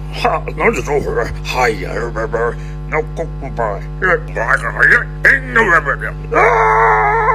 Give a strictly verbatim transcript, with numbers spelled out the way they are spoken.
哈，那就走会儿，嗨呀，拜拜，那公不拜，来个哎呀，哎呀，拜拜啊！